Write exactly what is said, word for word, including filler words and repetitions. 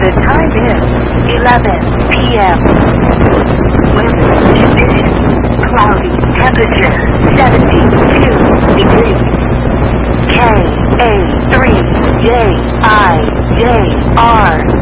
The time is eleven p m Weather conditions cloudy. Temperature seventy-two degrees. K A three J I J R